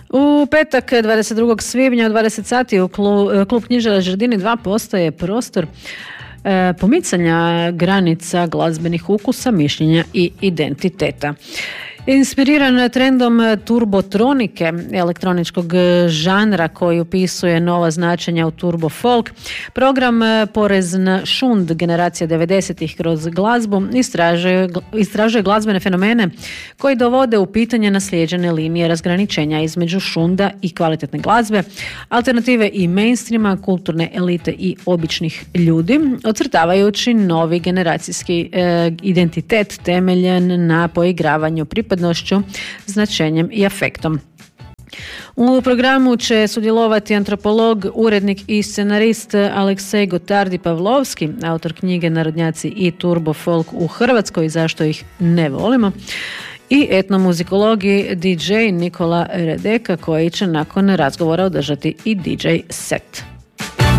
U petak 22. svibnja u 20 sati u klub knjižara Žardini 2 postoje prostor pomicanja granica glazbenih ukusa, mišljenja i identiteta. Inspiriran trendom turbotronike, elektroničkog žanra koji upisuje nova značenja u turbo folk, program Porez na šund generacija 90-ih kroz glazbu istražuje glazbene fenomene koji dovode u pitanje naslijeđene linije razgraničenja između šunda i kvalitetne glazbe, alternative i mainstreama, kulturne elite i običnih ljudi, ocrtavajući novi generacijski identitet temeljen na poigravanju pripadnošću, značenjem i afektom. U programu će sudjelovati antropolog, urednik i scenarist Aleksej Gotardi-Pavlovski, autor knjige Narodnjaci i turbo folk u Hrvatskoj, zašto ih ne volimo, i etnomuzikolog i DJ Nikola Redeka koji će nakon razgovora održati i DJ set.